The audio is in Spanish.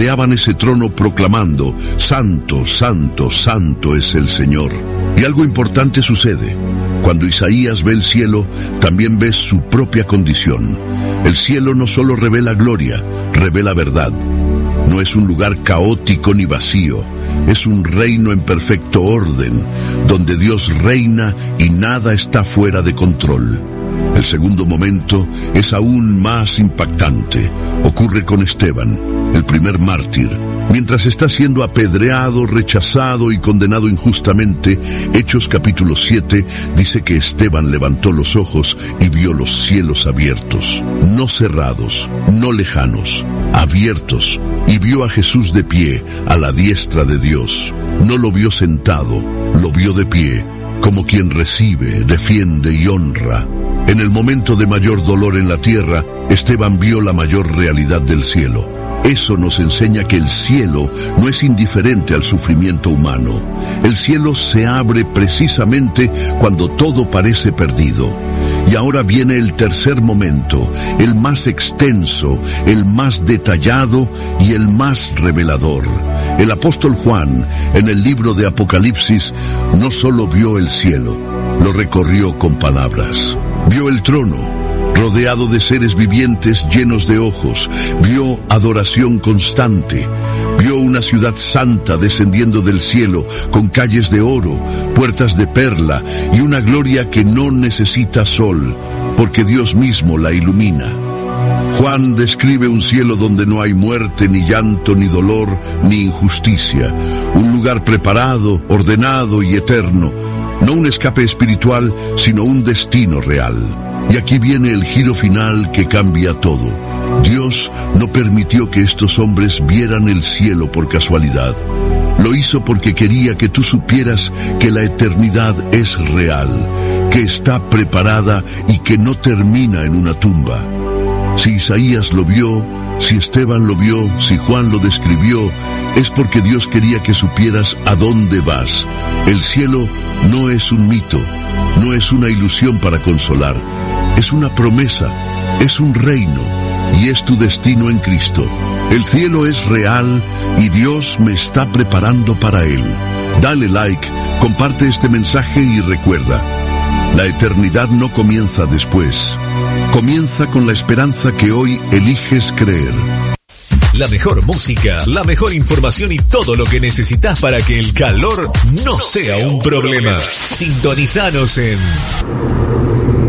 rodeaban ese trono proclamando: Santo, Santo, Santo es el Señor. Y algo importante sucede. Cuando Isaías ve el cielo, también ve su propia condición. El cielo no solo revela gloria, revela verdad. No es un lugar caótico ni vacío, es un reino en perfecto orden, donde Dios reina y nada está fuera de control. El segundo momento es aún más impactante. Ocurre con Esteban, el primer mártir. Mientras está siendo apedreado, rechazado y condenado injustamente, Hechos capítulo 7 dice que Esteban levantó los ojos y vio los cielos abiertos, no cerrados, no lejanos, abiertos, y vio a Jesús de pie a la diestra de Dios. No lo vio sentado, lo vio de pie, como quien recibe, defiende y honra. En el momento de mayor dolor en la tierra, Esteban vio la mayor realidad del cielo. Eso nos enseña que el cielo no es indiferente al sufrimiento humano. El cielo se abre precisamente cuando todo parece perdido. Y ahora viene el tercer momento, el más extenso, el más detallado y el más revelador. El apóstol Juan, en el libro de Apocalipsis, no solo vio el cielo, lo recorrió con palabras. Vio el trono, rodeado de seres vivientes llenos de ojos, vio adoración constante, vio una ciudad santa descendiendo del cielo, con calles de oro, puertas de perla y una gloria que no necesita sol, porque Dios mismo la ilumina. Juan describe un cielo donde no hay muerte, ni llanto, ni dolor, ni injusticia, un lugar preparado, ordenado y eterno, no un escape espiritual, sino un destino real. Y aquí viene el giro final que cambia todo. Dios no permitió que estos hombres vieran el cielo por casualidad. Lo hizo porque quería que tú supieras que la eternidad es real, que está preparada y que no termina en una tumba. Si Isaías lo vio, si Esteban lo vio, si Juan lo describió, es porque Dios quería que supieras a dónde vas. El cielo no es un mito, no es una ilusión para consolar. Es una promesa, es un reino y es tu destino en Cristo. El cielo es real y Dios me está preparando para él. Dale like, comparte este mensaje y recuerda, la eternidad no comienza después. Comienza con la esperanza que hoy eliges creer. La mejor música, la mejor información y todo lo que necesitas para que el calor no sea un problema. Sintonizanos en